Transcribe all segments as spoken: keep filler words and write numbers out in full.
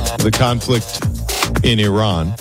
the conflict in Iran.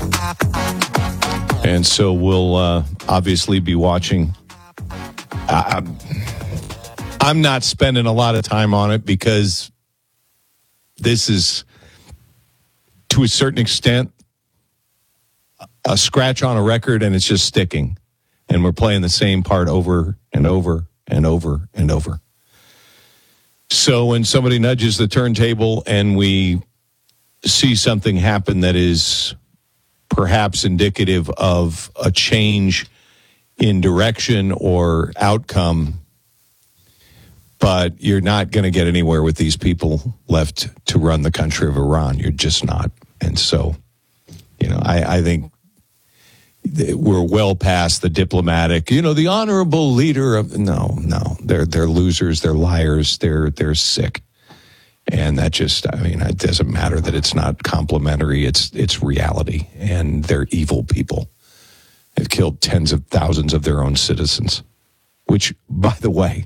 And so we'll uh, obviously be watching. I, I'm not spending a lot of time on it because this is, to a certain extent, a scratch on a record, and it's just sticking. And we're playing the same part over and over and over and over. So when somebody nudges the turntable and we see something happen that is perhaps indicative of a change in direction or outcome, but you're not going to get anywhere with these people left to run the country of Iran. You're just not. And so, you know, I, I think we're well past the diplomatic, you know, the honorable leader of, no, no, they're, they're losers. They're liars. They're, they're sick. And that just, I mean, it doesn't matter that it's not complimentary. It's, it's reality. And they're evil people. They've killed tens of thousands of their own citizens, which, by the way,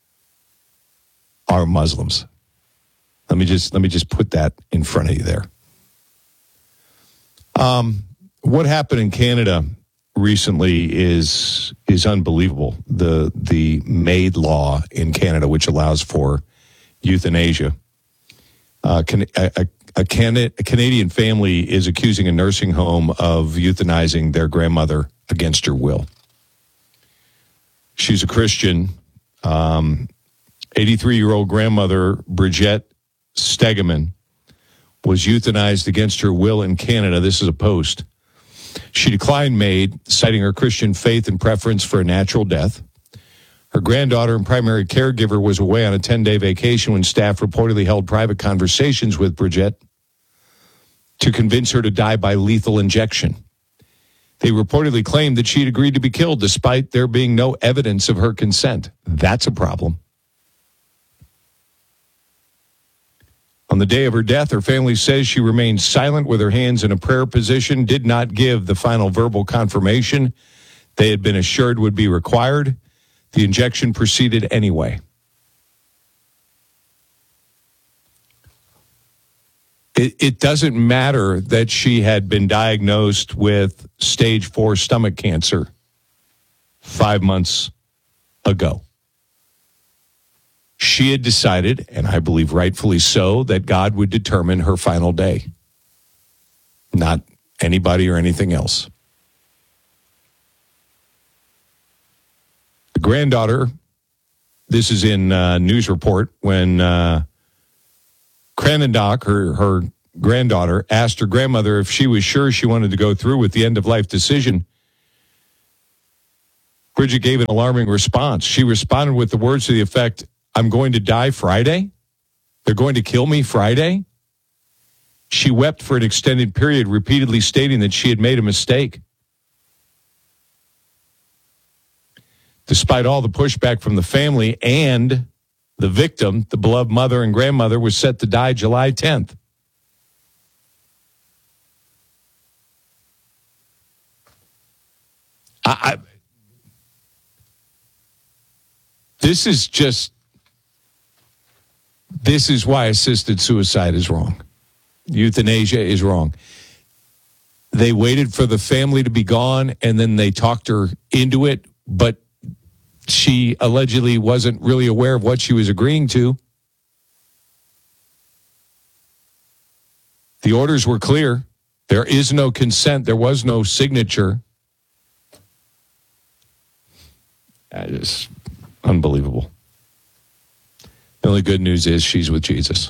are Muslims. Let me just, let me just put that in front of you there. Um, What happened in Canada recently is is unbelievable. The the MAID law in Canada, which allows for euthanasia. Uh, can, a, a, a, Can, a Canadian family is accusing a nursing home of euthanizing their grandmother against her will. She's a Christian. Um, eighty-three-year-old grandmother Bridget Stegeman was euthanized against her will in Canada. This is a post. She declined MAID, citing her Christian faith and preference for a natural death. Her granddaughter and primary caregiver was away on a ten-day vacation when staff reportedly held private conversations with Bridget to convince her to die by lethal injection. They reportedly claimed that she had agreed to be killed despite there being no evidence of her consent. That's a problem. On the day of her death, her family says she remained silent with her hands in a prayer position, did not give the final verbal confirmation they had been assured would be required. The injection proceeded anyway. It, it doesn't matter that she had been diagnosed with stage four stomach cancer five months ago. She had decided, and I believe rightfully so, that God would determine her final day, not anybody or anything else. The granddaughter, this is in uh, news report, when uh, Cranendock, her, her granddaughter, asked her grandmother if she was sure she wanted to go through with the end-of-life decision, Bridget gave an alarming response. She responded with the words to the effect, "I'm going to die Friday? They're going to kill me Friday?" She wept for an extended period, repeatedly stating that she had made a mistake. Despite all the pushback from the family and the victim, the beloved mother and grandmother was set to die July tenth. I, I, this is just, this is why assisted suicide is wrong. Euthanasia is wrong. They waited for the family to be gone, and then they talked her into it, but she allegedly wasn't really aware of what she was agreeing to. The orders were clear. There is no consent. There was no signature. That is unbelievable. The only good news is she's with Jesus.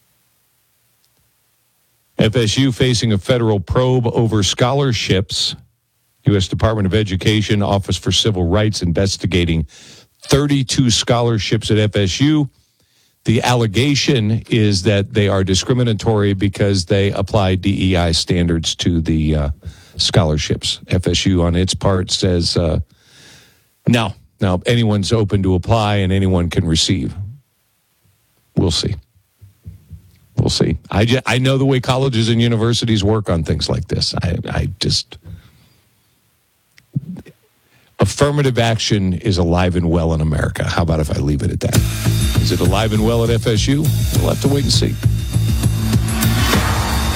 F S U facing a federal probe over scholarships. U S Department of Education, Office for Civil Rights investigating thirty-two scholarships at F S U. The allegation is that they are discriminatory because they apply D E I standards to the uh, scholarships. F S U, on its part, says uh, no. Now, anyone's open to apply and anyone can receive. We'll see. We'll see. I, just, I know the way colleges and universities work on things like this. I, I just... Affirmative action is alive and well in America. How about if I leave it at that? Is it alive and well at F S U? We'll have to wait and see.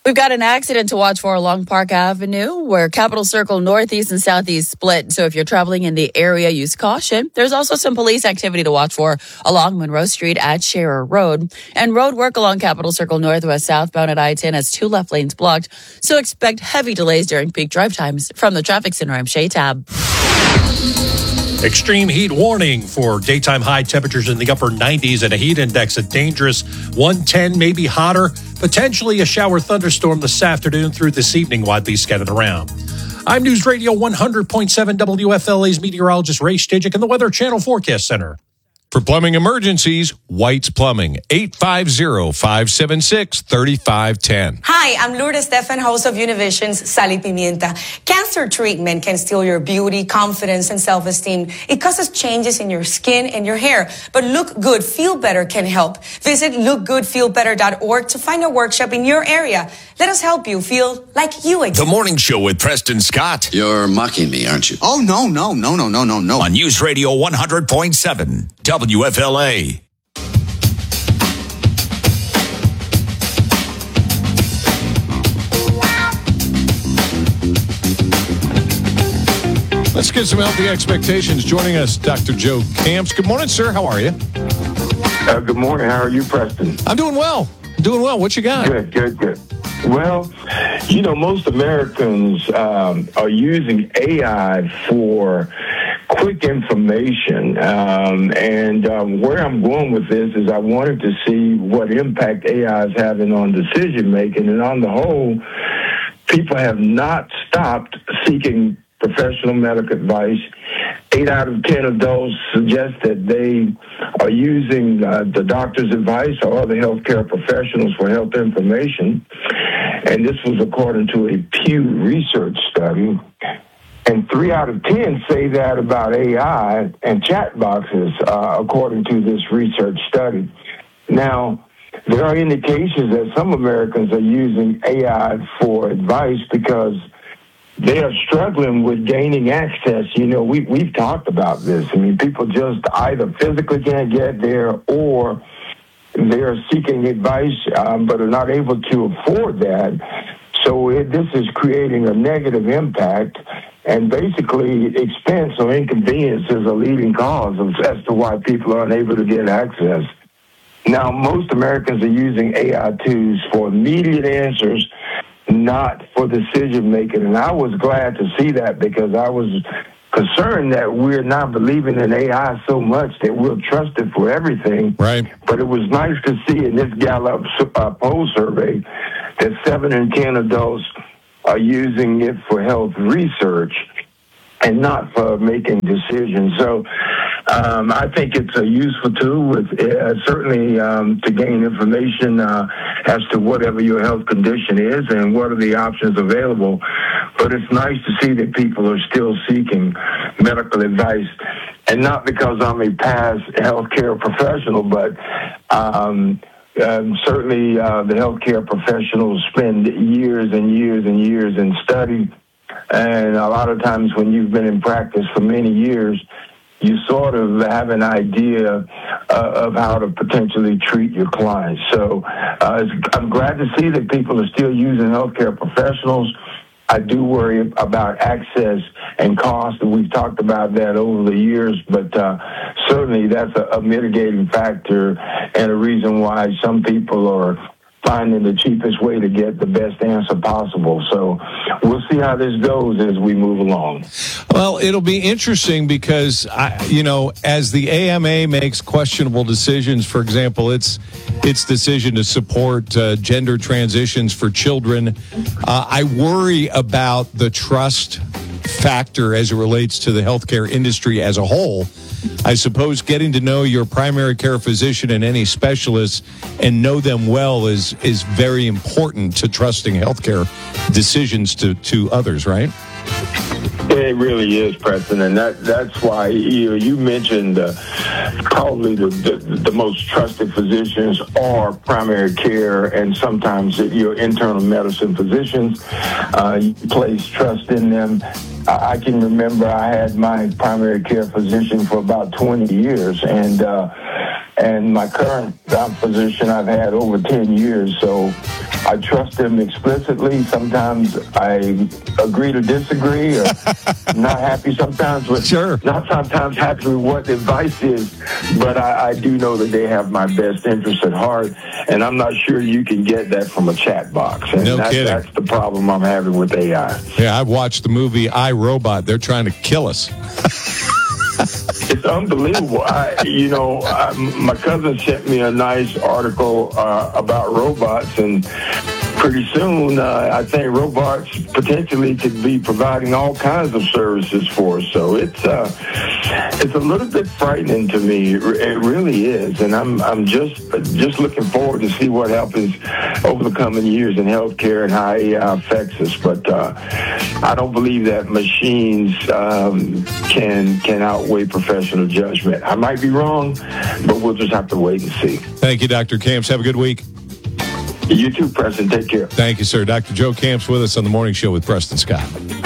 We've got an accident to watch for along Park Avenue where Capitol Circle Northeast and Southeast split. So if you're traveling in the area, use caution. There's also some police activity to watch for along Monroe Street at Scherer Road. And road work along Capitol Circle Northwest southbound at I ten has two left lanes blocked. So expect heavy delays during peak drive times. From the Traffic Center, I'm Shay Tab. Extreme heat warning for daytime high temperatures in the upper nineties and a heat index at dangerous one ten, maybe hotter. Potentially a shower thunderstorm this afternoon through this evening, widely scattered around. I'm News Radio one hundred point seven W F L A's meteorologist Ray Stijik in the Weather Channel Forecast Center. For plumbing emergencies, White's Plumbing, eight five zero, five seven six, three five one zero. Hi, I'm Lourdes Stefan, host of Univision's Sal y Pimienta. Cancer treatment can steal your beauty, confidence, and self-esteem. It causes changes in your skin and your hair. But Look Good, Feel Better can help. Visit look good feel better dot org to find a workshop in your area. Let us help you feel like you exist. The Morning Show with Preston Scott. You're mocking me, aren't you? Oh, no, no, no, no, no, no, no. On News Radio one hundred point seven W F L A. Let's get some healthy expectations. Joining us, Doctor Joe Camps. Good morning, sir. How are you? Uh, good morning. How are you, Preston? I'm doing well. Doing well. What you got? Good, good, good. Well, you know, most Americans um, are using A I for quick information. Um, and um, where I'm going with this is I wanted to see what impact A I is having on decision making. And on the whole, people have not stopped seeking professional medical advice. Eight out of ten adults suggest that they are using uh, the doctor's advice or other healthcare professionals for health information. And this was according to a Pew Research study. And three out of ten say that about A I and chat boxes, uh, according to this research study. Now, there are indications that some Americans are using A I for advice because they are struggling with gaining access. You know, we, we've talked about this. I mean, people just either physically can't get there or they're seeking advice, um, but are not able to afford that. So it, this is creating a negative impact, and basically expense or inconvenience is a leading cause of, as to why people are unable to get access. Now, most Americans are using A I tools for immediate answers, not for decision making. And I was glad to see that because I was concerned that we're not believing in A I so much that we'll trust it for everything. Right. But it was nice to see in this Gallup uh, poll survey that seven in ten adults are using it for health research and not for making decisions. So um, I think it's a useful tool, with, uh, certainly um, to gain information uh, as to whatever your health condition is and what are the options available. But it's nice to see that people are still seeking medical advice, and not because I'm a past healthcare professional, but um, um, certainly uh, the healthcare professionals spend years and years and years in study. And a lot of times when you've been in practice for many years, you sort of have an idea uh, of how to potentially treat your clients. So uh, I'm glad to see that people are still using healthcare professionals. I do worry about access and cost, and we've talked about that over the years, but uh, certainly that's a, a mitigating factor and a reason why some people are finding the cheapest way to get the best answer possible. So we'll see how this goes as we move along. Well, it'll be interesting because, I, you know, as the A M A makes questionable decisions, for example, its its decision to support uh, gender transitions for children, uh, I worry about the trust factor as it relates to the healthcare industry as a whole. I suppose getting to know your primary care physician and any specialists and know them well is is very important to trusting healthcare decisions to, to others, right? It really is, Preston, and that that's why you you mentioned uh, probably the, the the most trusted physicians are primary care, and sometimes your internal medicine physicians. Uh, you place trust in them. I, I can remember I had my primary care physician for about twenty years, and uh, and my current physician I've had over ten years. So I trust them explicitly. Sometimes I agree to disagree or not happy sometimes with, sure. not sometimes happy with what the advice is, but I, I do know that they have my best interest at heart, and I'm not sure you can get that from a chat box. And no that's, kidding. That's the problem I'm having with A I. Yeah, I've watched the movie I, Robot. They're trying to kill us. It's unbelievable. I, you know, I, my cousin sent me a nice article uh, about robots, and pretty soon uh, I think robots potentially could be providing all kinds of services for us. So it's uh, it's a little bit frightening to me. It really is, and I'm I'm just just looking forward to see what happens over the coming years in healthcare and how A I affects us. But uh, I don't believe that machines um, can can outweigh professional judgment. I might be wrong, but we'll just have to wait and see. Thank you, Doctor Camps. Have a good week. You too, Preston. Take care. Thank you, sir. Doctor Joe Camps with us on the Morning Show with Preston Scott.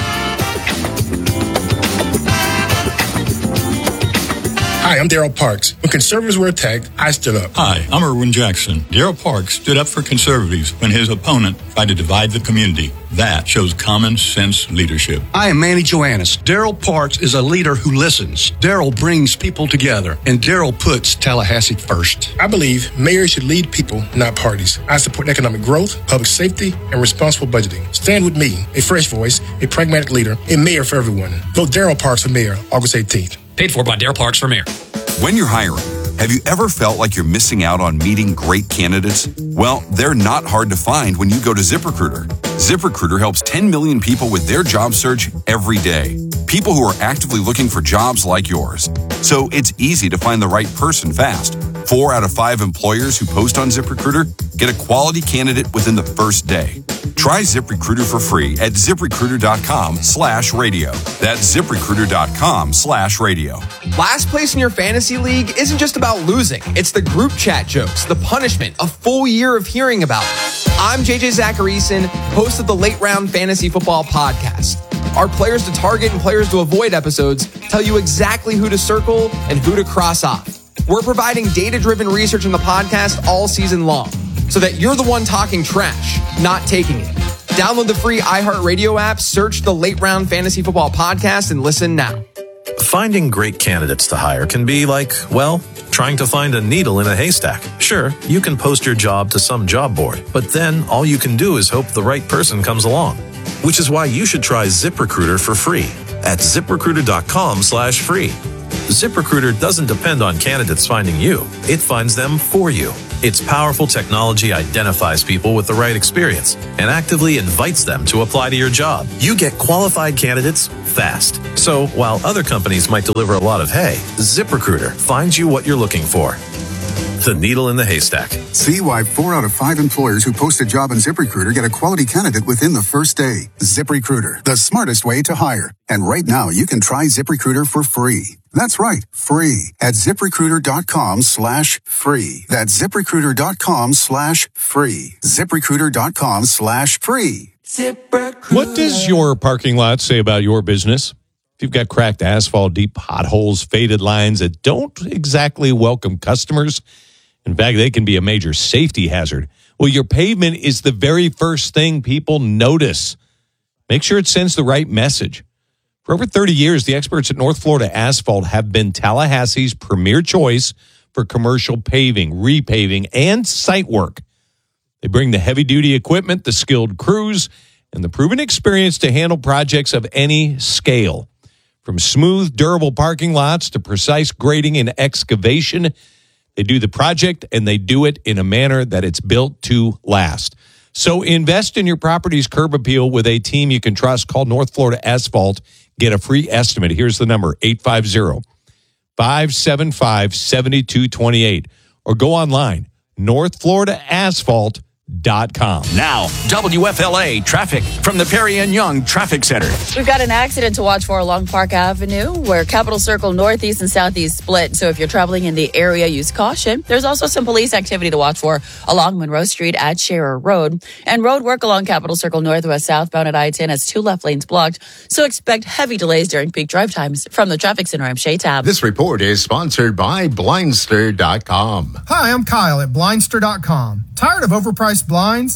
Hi, I'm Daryl Parks. When conservatives were attacked, I stood up. Hi, I'm Erwin Jackson. Daryl Parks stood up for conservatives when his opponent tried to divide the community. That shows common sense leadership. I am Manny Joannis. Daryl Parks is a leader who listens. Daryl brings people together, and Daryl puts Tallahassee first. I believe mayors should lead people, not parties. I support economic growth, public safety, and responsible budgeting. Stand with me, a fresh voice, a pragmatic leader, a mayor for everyone. Vote Daryl Parks for mayor, August eighteenth. Paid for by Daryl Parks for mayor. When you're hiring, have you ever felt like you're missing out on meeting great candidates? Well, they're not hard to find when you go to ZipRecruiter. ZipRecruiter helps ten million people with their job search every day. People who are actively looking for jobs like yours. So it's easy to find the right person fast. Four out of five employers who post on ZipRecruiter get a quality candidate within the first day. Try ZipRecruiter for free at ZipRecruiter.com slash radio. That's ZipRecruiter.com slash radio. Last place in your fantasy league isn't just about losing. It's the group chat jokes, the punishment, a full year of hearing about it. I'm J J Zacharyson, host of the Late Round Fantasy Football Podcast. Our players to target and players to avoid episodes tell you exactly who to circle and who to cross off. We're providing data-driven research in the podcast all season long, so that you're the one talking trash, not taking it. Download the free iHeartRadio app, search the Late Round Fantasy Football Podcast, and listen now. Finding great candidates to hire can be like, well, trying to find a needle in a haystack. Sure, you can post your job to some job board, but then all you can do is hope the right person comes along. Which is why you should try ZipRecruiter for free at ZipRecruiter.com slash free. ZipRecruiter doesn't depend on candidates finding you. It finds them for you. Its powerful technology identifies people with the right experience and actively invites them to apply to your job. You get qualified candidates fast. So while other companies might deliver a lot of hay, ZipRecruiter finds you what you're looking for. The needle in the haystack. See why four out of five employers who post a job on ZipRecruiter get a quality candidate within the first day. ZipRecruiter, the smartest way to hire. And right now, you can try ZipRecruiter for free. That's right, free at ZipRecruiter.com slash free. That's ZipRecruiter.com slash free. ZipRecruiter.com slash free. ZipRecruiter. What does your parking lot say about your business? If you've got cracked asphalt, deep potholes, faded lines that don't exactly welcome customers, in fact, they can be a major safety hazard. Well, your pavement is the very first thing people notice. Make sure it sends the right message. For over thirty years, the experts at North Florida Asphalt have been Tallahassee's premier choice for commercial paving, repaving, and site work. They bring the heavy-duty equipment, the skilled crews, and the proven experience to handle projects of any scale. From smooth, durable parking lots to precise grading and excavation, they do the project and they do it in a manner that it's built to last. So invest in your property's curb appeal with a team you can trust. Call North Florida Asphalt. Get a free estimate. Here's the number, eight five zero, five seven five, seven two two eight. Or go online, north florida asphalt dot com. Now, W F L A traffic from the Perry and Young Traffic Center. We've got an accident to watch for along Park Avenue where Capitol Circle Northeast and Southeast split. So if you're traveling in the area, use caution. There's also some police activity to watch for along Monroe Street at Scherer Road. And road work along Capitol Circle Northwest southbound at I ten has two left lanes blocked. So expect heavy delays during peak drive times. From the Traffic Center, I'm Shay Tab. This report is sponsored by Blindster dot com. Hi, I'm Kyle at Blindster dot com. Tired of overpriced blinds?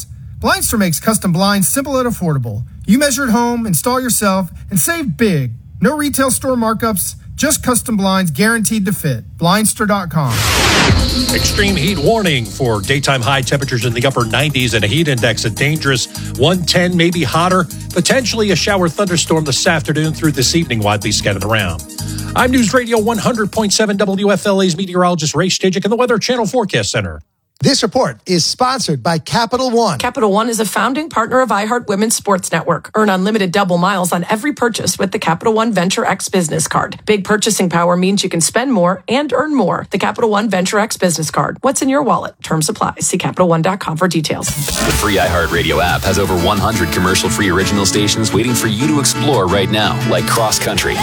Blindster makes custom blinds simple and affordable. You measure at home, install yourself, and save big. No retail store markups, just custom blinds guaranteed to fit. Blindster dot com. Extreme heat warning for daytime high temperatures in the upper nineties and a heat index of dangerous one ten, maybe hotter. Potentially a shower thunderstorm this afternoon through this evening, widely scattered around. I'm News Radio one hundred point seven W F L A's meteorologist Ray Stajic in the Weather Channel Forecast Center. This report is sponsored by Capital One. Capital One is a founding partner of iHeart Women's Sports Network. Earn unlimited double miles on every purchase with the Capital One Venture X Business Card. Big purchasing power means you can spend more and earn more. The Capital One Venture X Business Card. What's in your wallet? Terms apply. See Capital One dot com for details. The free iHeartRadio app has over one hundred commercial-free original stations waiting for you to explore right now, like Cross Country.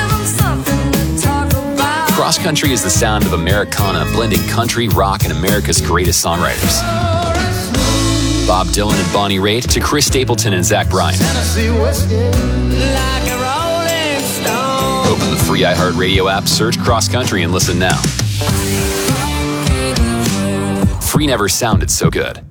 Cross Country is the sound of Americana, blending country, rock, and America's greatest songwriters. Bob Dylan and Bonnie Raitt to Chris Stapleton and Zach Bryan. Open the free iHeartRadio app, search Cross Country, and listen now. Free never sounded so good.